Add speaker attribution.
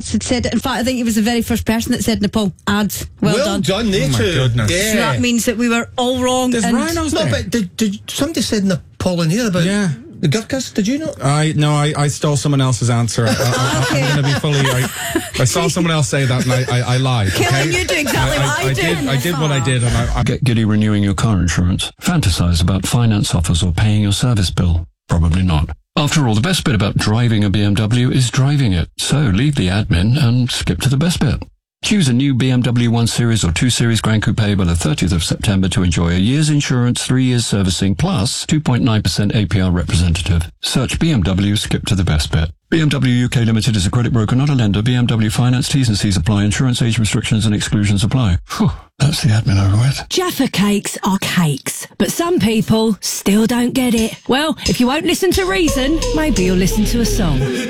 Speaker 1: ads had said it. In fact, I think he was the very first person that said Nepal. Ads. Well done.
Speaker 2: They
Speaker 3: Oh my
Speaker 2: two.
Speaker 3: goodness.
Speaker 2: Yeah.
Speaker 1: So that means that we were all wrong.
Speaker 3: There's rhinos
Speaker 2: No,
Speaker 3: there.
Speaker 2: but did somebody said Nepal in here about the Gurkhas? Did you know?
Speaker 3: I stole someone else's answer.
Speaker 1: Okay.
Speaker 3: I'm going to be fully. I saw someone else say that, and I lied.
Speaker 1: Killing
Speaker 3: Okay?
Speaker 1: you do exactly what I did.
Speaker 3: I did what I did, and I
Speaker 4: Get giddy renewing your car insurance. Fantasize about finance offers or paying your service bill. Probably not. After all, the best bit about driving a BMW is driving it. So leave the admin and skip to the best bit. Choose a new BMW 1 Series or 2 Series Grand Coupe by the 30th of September to enjoy a year's insurance, 3 years servicing, plus 2.9% APR representative. Search BMW, skip to the best bit. BMW UK Limited is a credit broker, not a lender. BMW Finance, T's and C's apply. Insurance age restrictions and exclusions apply. Whew, that's the admin over with.
Speaker 5: Jaffa cakes are cakes, but some people still don't get it. Well, if you won't listen to reason, maybe you'll listen to a song.